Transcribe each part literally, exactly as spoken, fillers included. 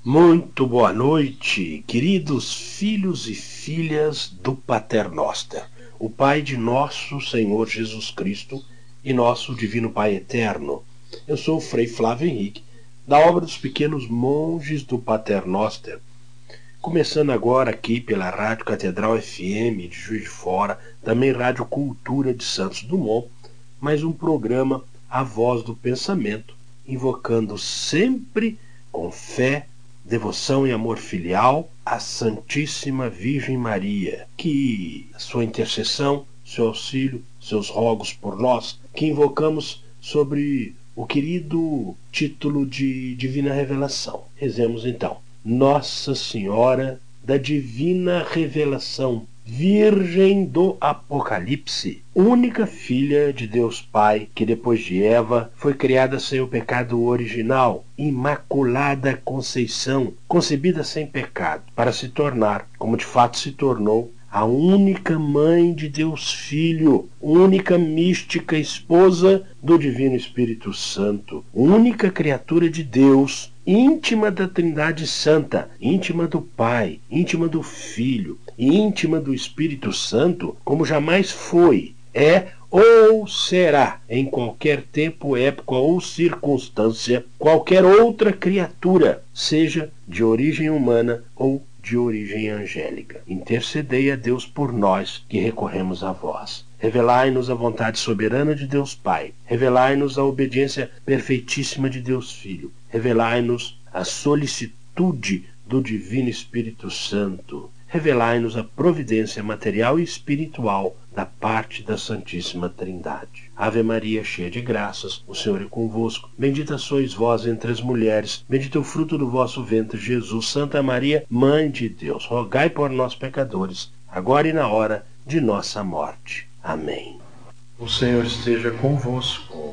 Muito boa noite, queridos filhos e filhas do Pater Noster, o Pai de nosso Senhor Jesus Cristo e nosso Divino Pai Eterno. Eu sou o Frei Flávio Henrique, da obra dos pequenos monges do Pater Noster, começando agora aqui pela Rádio Catedral F M de Juiz de Fora, também Rádio Cultura de Santos Dumont, mais um programa A Voz do Pensamento, invocando sempre com fé, devoção e amor filial à Santíssima Virgem Maria, que a sua intercessão, seu auxílio, seus rogos por nós, que invocamos sobre o querido título de Divina Revelação. Rezemos então. Nossa Senhora da Divina Revelação, Virgem do Apocalipse, única filha de Deus Pai, que depois de Eva foi criada sem o pecado original, Imaculada Conceição, concebida sem pecado, para se tornar, como de fato se tornou, a única mãe de Deus Filho, única mística esposa do Divino Espírito Santo, única criatura de Deus, íntima da Trindade Santa, íntima do Pai, íntima do Filho, íntima do Espírito Santo, como jamais foi, é ou será, em qualquer tempo, época ou circunstância, qualquer outra criatura, seja de origem humana ou de origem angélica. Intercedei a Deus por nós, que recorremos a vós. Revelai-nos a vontade soberana de Deus Pai. Revelai-nos a obediência perfeitíssima de Deus Filho. Revelai-nos a solicitude do Divino Espírito Santo. Revelai-nos a providência material e espiritual da parte da Santíssima Trindade. Ave Maria, cheia de graças, o Senhor é convosco. Bendita sois vós entre as mulheres, bendito o fruto do vosso ventre, Jesus. Santa Maria, Mãe de Deus, rogai por nós, pecadores, agora e na hora de nossa morte. Amém. O Senhor esteja convosco.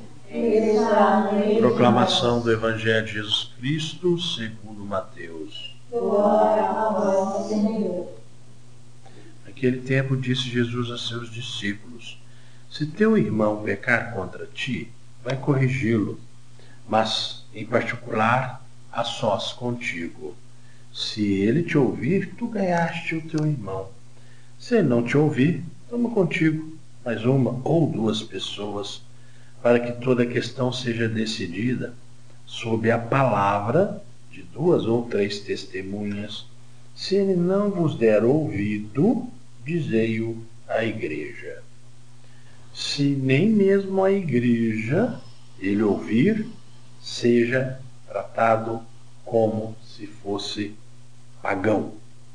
Proclamação do Evangelho de Jesus Cristo segundo Mateus. Glória a vós, Senhor. Naquele tempo disse Jesus a seus discípulos: se teu irmão pecar contra ti, vai corrigi-lo, mas em particular a sós contigo. Se ele te ouvir, tu ganhaste o teu irmão. Se ele não te ouvir, toma contigo mais uma ou duas pessoas, para que toda a questão seja decidida sob a palavra de duas ou três testemunhas. Se ele não vos der ouvido, dizei-o à igreja. Se nem mesmo a igreja ele ouvir, seja tratado como se fosse pagão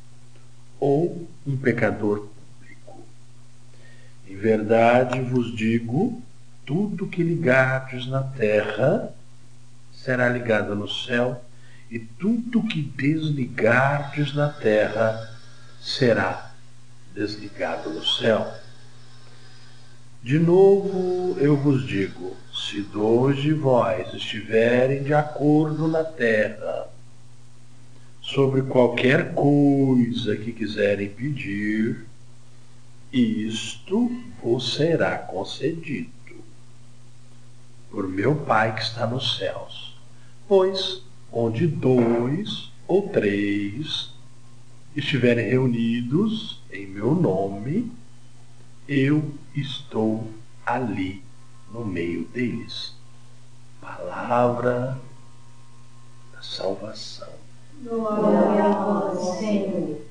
ou um pecador público. Em verdade vos digo, tudo que ligardes na terra será ligado no céu, e tudo que desligardes na terra será desligado no céu. De novo eu vos digo, se dois de vós estiverem de acordo na terra sobre qualquer coisa que quiserem pedir, isto vos será concedido por meu Pai que está nos céus. Pois onde dois ou três estiverem reunidos em meu nome, eu estou ali no meio deles. Palavra da salvação. Glória a vós, Senhor.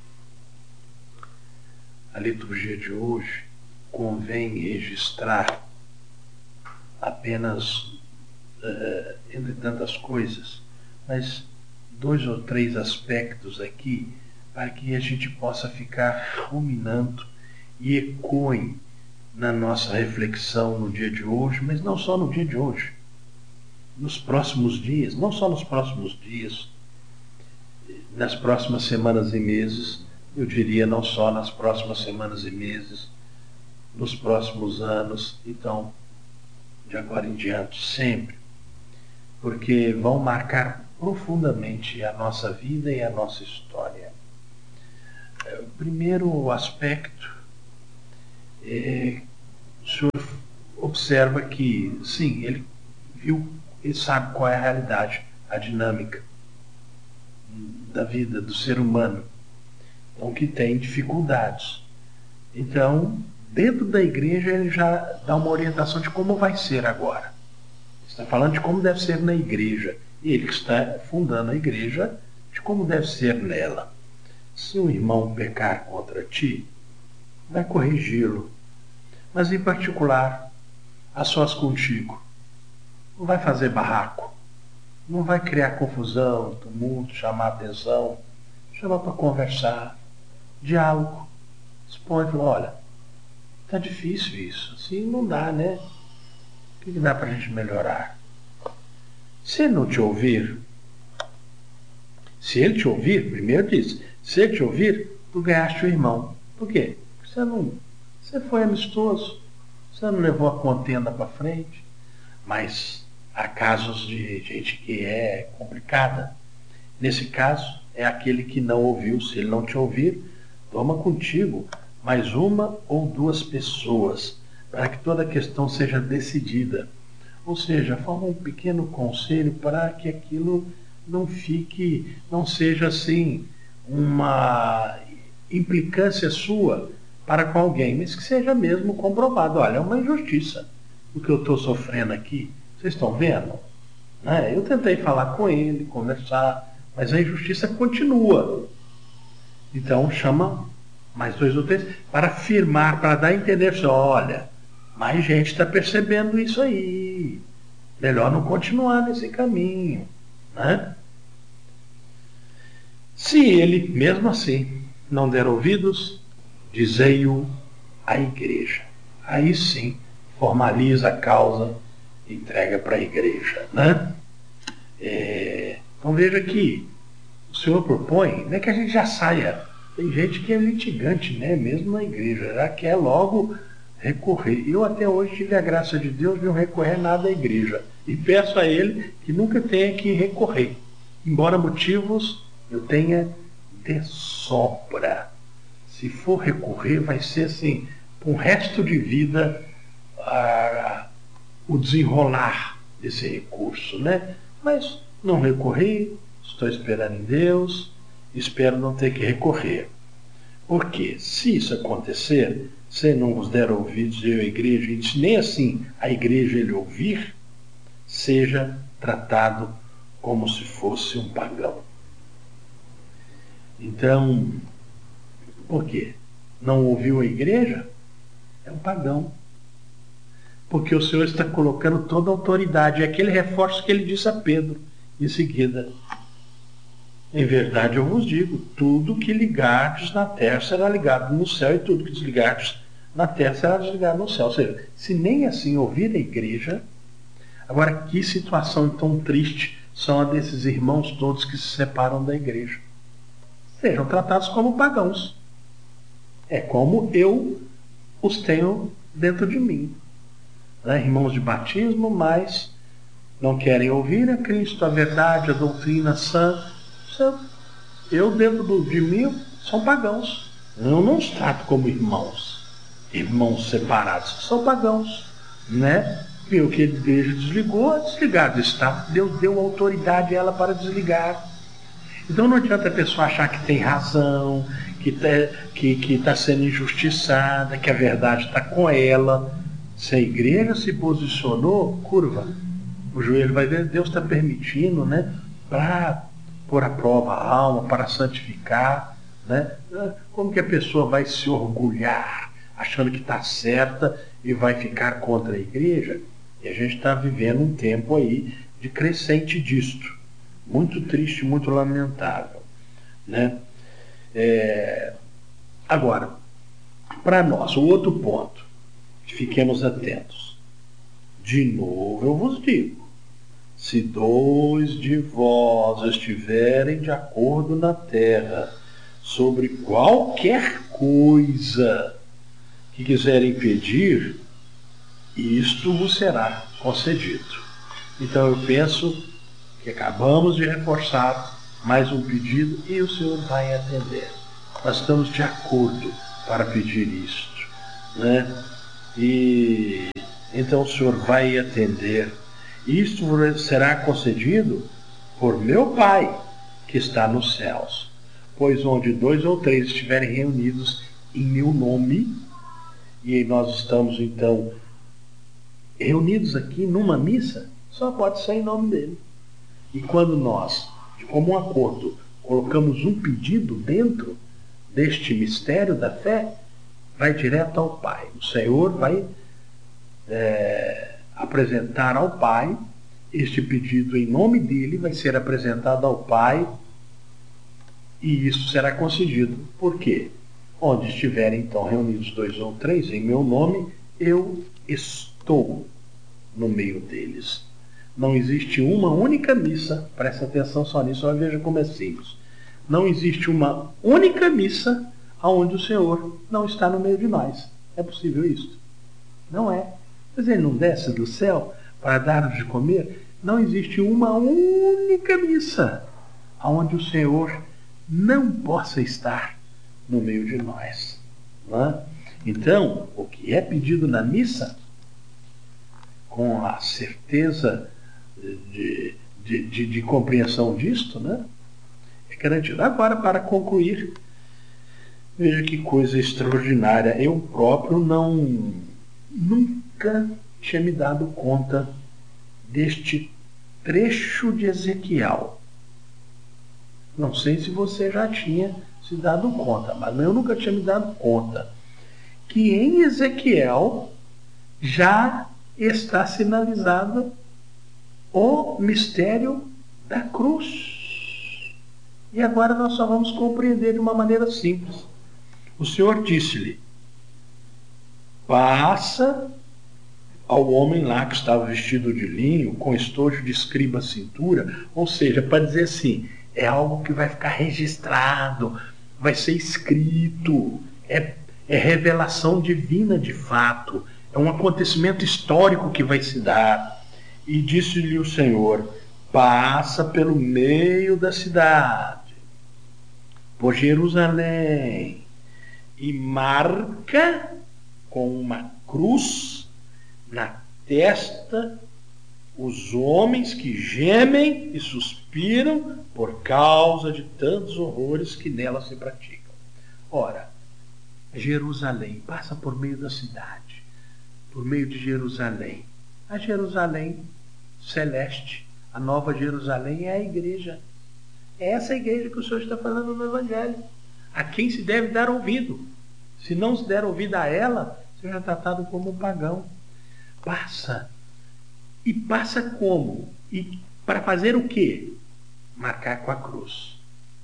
A liturgia de hoje convém registrar apenas, uh, entre tantas coisas, mas dois ou três aspectos aqui para que a gente possa ficar ruminando e ecoem na nossa reflexão no dia de hoje, mas não só no dia de hoje, nos próximos dias, não só nos próximos dias, nas próximas semanas e meses, eu diria não só nas próximas semanas e meses, nos próximos anos, então, de agora em diante, sempre, porque vão marcar profundamente a nossa vida e a nossa história. O primeiro aspecto é, o senhor observa que, sim, ele viu, ele sabe qual é a realidade, a dinâmica. da vida do ser humano, então que tem dificuldades. Então, dentro da igreja ele já dá uma orientação de como vai ser agora. Está falando de como deve ser na igreja. E ele que está fundando a igreja, de como deve ser nela. Se um irmão pecar contra ti, vai corrigi-lo. Mas em particular, a sós contigo. Não vai fazer barraco. Não vai criar confusão, tumulto, chamar atenção. Chama para conversar. Diálogo. Expõe e fala, olha, está difícil isso. Assim não dá, né? O que dá para a gente melhorar? Se ele não te ouvir, se ele te ouvir, primeiro diz, se ele te ouvir, tu ganhaste o irmão. Por quê? Porque você não, você foi amistoso, você não levou a contenda para frente. Mas há casos de gente que é complicada. Nesse caso, é aquele que não ouviu. Se ele não te ouvir, toma contigo mais uma ou duas pessoas, para que toda a questão seja decidida. Ou seja, forma um pequeno conselho para que aquilo não fique, não seja assim, uma implicância sua para com alguém, mas que seja mesmo comprovado. Olha, é uma injustiça o que eu estou sofrendo aqui. Vocês estão vendo? Né? Eu tentei falar com ele, conversar, mas a injustiça continua. Então chama mais dois ou três para afirmar, para dar a entender, olha, mais gente está percebendo isso aí. Melhor não continuar nesse caminho. Né? Se ele, mesmo assim, não der ouvidos, dizei-o à igreja. Aí sim, formaliza a causa e entrega para a igreja. Né? É, então veja que o Senhor propõe, não é que a gente já saia. Tem gente que é litigante, né? Mesmo na igreja, já quer logo recorrer. Eu até hoje tive a graça de Deus de não recorrer nada à igreja. E peço a Ele que nunca tenha que recorrer. Embora motivos eu tenha de sobra. Se for recorrer, vai ser assim, com o resto de vida, ah, o desenrolar desse recurso, né? Mas não recorri, estou esperando em Deus, espero não ter que recorrer. Porque, se isso acontecer, se não vos der ouvidos, eu, a igreja, e se nem assim a igreja ele ouvir, seja tratado como se fosse um pagão. Então, por quê? Não ouviu a igreja? É um pagão. Porque o Senhor está colocando toda a autoridade. É aquele reforço que ele disse a Pedro em seguida. Em verdade eu vos digo, tudo que ligardes na terra será ligado no céu, e tudo que desligardes na terra será desligado no céu. Ou seja, se nem assim ouvir a igreja, agora que situação tão triste são a desses irmãos todos que se separam da igreja. Sejam tratados como pagãos. É como eu os tenho dentro de mim. Né? Irmãos de batismo, mas não querem ouvir a Cristo, a verdade, a doutrina sã. Eu, dentro do, de mim, são pagãos. Eu não os trato como irmãos. Irmãos separados. São pagãos. Né? E o que a igreja desligou, desligado está. Deus deu autoridade a ela para desligar. Então não adianta a pessoa achar que tem razão, que está que, que tá sendo injustiçada, que a verdade está com ela. Se a igreja se posicionou, curva. O joelho vai ver, Deus está permitindo, né? Para pôr à prova a alma, para santificar. Né? Como que a pessoa vai se orgulhar, achando que está certa e vai ficar contra a igreja? E a gente está vivendo um tempo aí de crescente disto. Muito triste, muito lamentável. Né? É... Agora, para nós, o outro ponto, fiquemos atentos. De novo eu vos digo, se dois de vós estiverem de acordo na terra, sobre qualquer coisa que quiserem pedir, isto vos será concedido. Então eu penso que acabamos de reforçar mais um pedido e o Senhor vai atender. Nós estamos de acordo para pedir isto, né? E então o Senhor vai atender. Isto será concedido por meu Pai, que está nos céus. Pois onde dois ou três estiverem reunidos em meu nome, e nós estamos então reunidos aqui numa missa, só pode ser em nome dele. E quando nós, de comum acordo, colocamos um pedido dentro deste mistério da fé, vai direto ao Pai. O Senhor vai é, apresentar ao Pai este pedido em nome dele, vai ser apresentado ao Pai, e isso será concedido. Por quê? Onde estiverem então reunidos dois ou três em meu nome, eu estou no meio deles. Não existe uma única missa, presta atenção só nisso, só veja como é simples. Não existe uma única missa onde o Senhor não está no meio de nós. É possível isso? Não é. Mas ele não desce do céu para dar-nos de comer? Não existe uma única missa onde o Senhor não possa estar no meio de nós. Não é? Então, o que é pedido na missa, com a certeza de, de, de, de compreensão disto, né, é garantido. Agora, para concluir, veja que coisa extraordinária. Eu próprio não nunca tinha me dado conta deste trecho de Ezequiel. Não sei se você já tinha se dado conta, mas eu nunca tinha me dado conta que em Ezequiel já está sinalizado o mistério da cruz. E agora nós só vamos compreender de uma maneira simples. O Senhor disse-lhe: passa ao homem lá que estava vestido de linho, com estojo de escriba à cintura, ou seja, para dizer assim, é algo que vai ficar registrado, vai ser escrito, é, é revelação divina de fato, é um acontecimento histórico que vai se dar. E disse-lhe o Senhor: passa pelo meio da cidade, por Jerusalém, e marca com uma cruz na testa os homens que gemem e suspiram por causa de tantos horrores que nela se praticam. Ora, Jerusalém passa por meio da cidade, por meio de Jerusalém. A Jerusalém celeste, a nova Jerusalém, é a igreja. É essa igreja que o Senhor está falando no Evangelho, a quem se deve dar ouvido. Se não se der ouvido a ela, seja tratado como um pagão. Passa. E passa como? E para fazer o quê? Marcar com a cruz.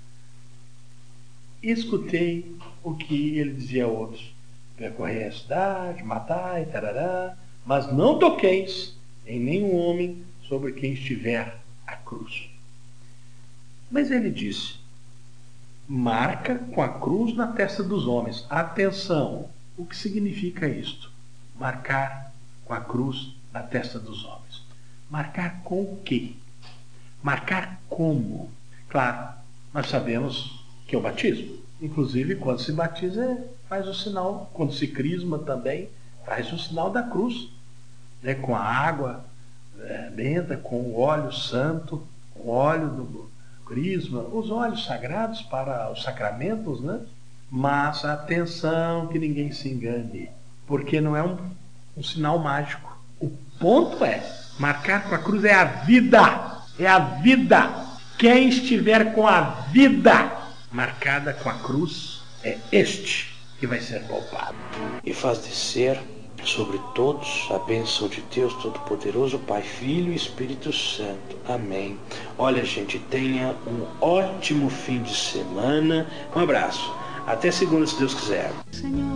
Escutei o que ele dizia a outros: percorrei a cidade, matai, tarará, mas não toqueis em nenhum homem sobre quem estiver a cruz. Mas ele disse: marca com a cruz na testa dos homens. Atenção, o que significa isto? Marcar com a cruz na testa dos homens. Marcar com o quê? Marcar como? Claro, nós sabemos que é o batismo. Inclusive, quando se batiza, faz o sinal, quando se crisma também, faz o sinal da cruz, né? Com a água é, benta, com o óleo santo, o óleo do crisma, os óleos sagrados para os sacramentos, né? Mas atenção que ninguém se engane, porque não é um, um sinal mágico. O ponto é, marcar com a cruz é a vida, é a vida. Quem estiver com a vida marcada com a cruz, é este que vai ser poupado. E faz descer sobre todos a bênção de Deus Todo-Poderoso, Pai, Filho e Espírito Santo. Amém. Olha, gente, tenha um ótimo fim de semana. Um abraço. Até segunda, se Deus quiser. Senhor.